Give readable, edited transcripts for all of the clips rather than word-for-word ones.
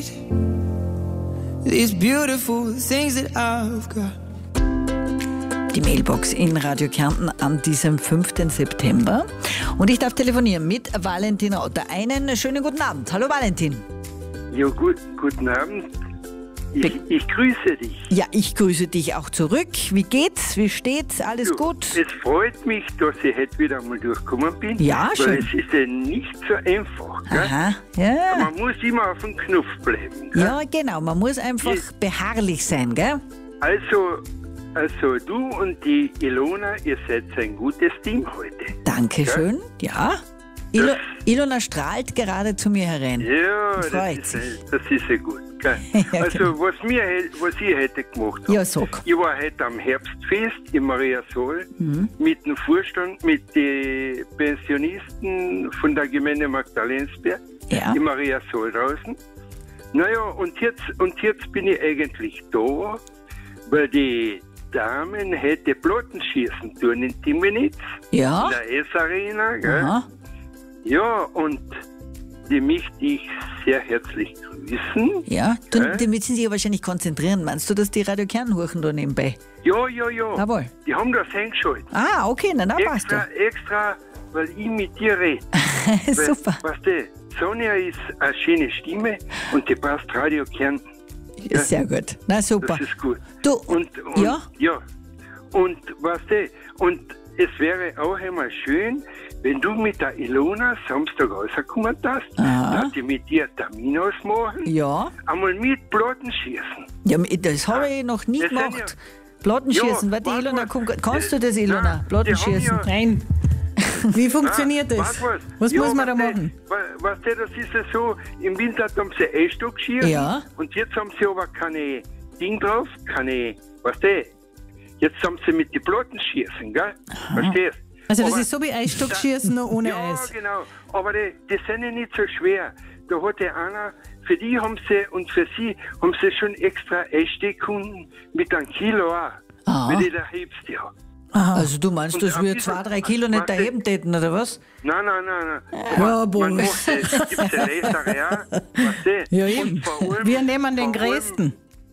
these beautiful things that I've got. Die Mailbox in Radio Kärnten an diesem 5. September. Und ich darf telefonieren mit Valentin Otter. Einen schönen guten Abend. Hallo Valentin. Ja, guten Abend. Ich grüße dich. Ja, ich grüße dich auch zurück. Wie geht's? Wie steht's? Alles gut? Es freut mich, dass ich heute wieder einmal durchgekommen bin. Ja, schön. Weil es ist ja nicht so einfach. Gell? Aha, ja. Man muss immer auf dem Knopf bleiben. Gell? Ja, genau. Man muss einfach beharrlich sein, gell? Also du und die Ilona, ihr seid ein gutes Team heute. Dankeschön. Ja. Ilona strahlt gerade zu mir herein. Ja, Freut das sich. ist ja gut. Gell? Ja, also genau. was ich heute gemacht habe. Ja, sag. Ich war heute am Herbstfest in Mariasol mit dem Vorstand, mit den Pensionisten von der Gemeinde Magdalensberg Ja. in Mariasol draußen. Naja, und jetzt bin ich eigentlich da, weil die Damen hätte Plattenschießen tun in Timenitz, Ja. in der S-Arena. Gell? Aha. Ja, und die möchte ich sehr herzlich grüßen. Ja. Die müssen sich ja wahrscheinlich konzentrieren. Meinst du, dass die Radio Kärnten hören da nebenbei? Ja. Jawohl. Die haben das eingeschaltet. Ah, okay, na passt ja. Extra, weil ich mit dir rede. Super. Weißt du, Sonja ist eine schöne Stimme und die passt Radio Kärnten. Ja, sehr gut. Na super. Das ist gut. Du, Und ja? Ja. Und weißt du, und es wäre auch einmal schön, wenn du mit der Ilona Samstag rauskommen darfst, dass die mit dir Termin ausmachen. Ja. Einmal mit Platten schießen. Ja, das habe ich noch nie Das sind gemacht. Plattenschießen, Ja, weil die weißt Ilona was? kommt. Kannst du das, Ilona? Nein, Plattenschießen? die haben Nein. Wie funktioniert das? Weißt du Was Ja, muss man da weißt du, machen? Weißt du, das ist ja so, im Winter haben sie Eisstock geschirrt. Ja. Und jetzt haben sie aber keine Ding drauf, weißt du, jetzt haben sie mit den Platten schießen, gell? Verstehst? Also das Aber ist so wie Eisstockschießen, nur ohne ja, Eis. genau. Aber die sind ja nicht so schwer. Da hat ja einer, für die haben sie und für sie haben sie schon extra Eissteckkunden mit einem Kilo auch. Wenn die da hebst, ja. Also du meinst, Und dass ein wir bisschen- 2-3 Kilo nicht weißt du- erheben täten, oder was? Nein. Ja, Man Boris. macht es, gibt's ja Läser, ja. Weißt du? Ja, Und eben. vor allem- Wir nehmen den vor allem- größten.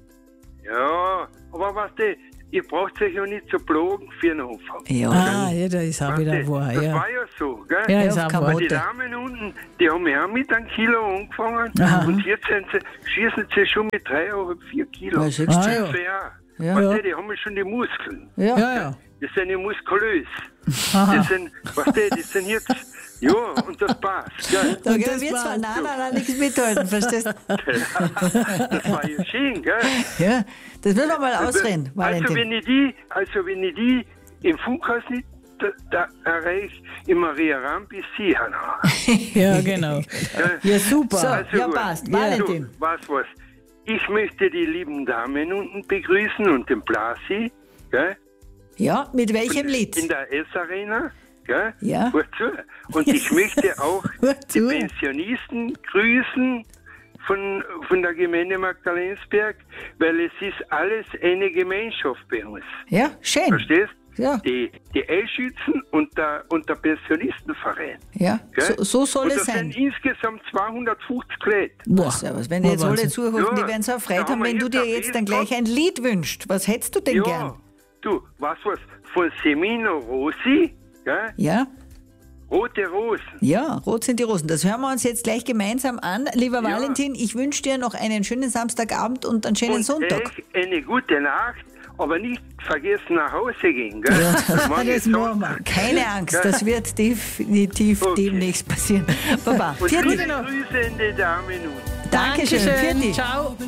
Ja, aber weißt du, ihr braucht euch ja nicht zu plagen für den Anfang. Ja. Ah, ja, da ist auch Weißt wieder du, wahr, das ja. war ja so, gell? Ja, Ja, ist auf auch kein wahr. Und die Bote. Damen unten, die haben ja auch mit einem Kilo angefangen und jetzt schießen sie schon mit 3,4 Kilo. Ja, siehst du. Ah, ja. Ja. Weißt du, die haben ja schon die Muskeln. Ja. Ja. Die sind ja muskulös. Die sind, weißt du, die sind jetzt, ja, und das passt. Gell? Da Und gehen das wir zwar, war's. nein, nichts mithalten, verstehst du? Das war ja schön, gell? Ja, das will man mal ausreden, Valentin. wenn ich die im Funkhaus nicht da erreiche, in Maria Ram bis sie noch. Ja, genau. Ja, super. So, Also ja gut. passt. Valentin. Du, weißt was? Ich möchte die lieben Damen unten begrüßen und den Blasi, gell? Ja, mit welchem Lied? In der S-Arena, gell? Ja. Hört zu. Und ich möchte auch Hört die zu. Pensionisten grüßen von der Gemeinde Magdalensberg, weil es ist alles eine Gemeinschaft bei uns. Ja, schön. Verstehst? Ja. Die Eisschützen und der Pensionistenverein. Ja, Gell? so soll und es das sein. sind insgesamt 250 Leute. Boah, servus. Wenn die jetzt alle Wahnsinn. zuhören, die Ja, werden so da erfreut haben haben, wir wenn du jetzt dir auf jetzt dann jeden gleich Fall- ein Lied wünschst. Was hättest du denn gern? Du, weißt was? Von Semino Rossi, gell? Ja? Rote Rosen. Ja, rot sind die Rosen. Das hören wir uns jetzt gleich gemeinsam an. Lieber Valentin, ich wünsche dir noch einen schönen Samstagabend und einen schönen Und Sonntag. euch eine gute Nacht, aber nicht vergessen nach Hause gehen, gell? Morgen das ist machen wir. Sonntag. Keine Angst, das wird definitiv Okay. demnächst passieren. Baba, Und vierte liebe Grüße in die Damen und Dankeschön. Vierte. Ciao.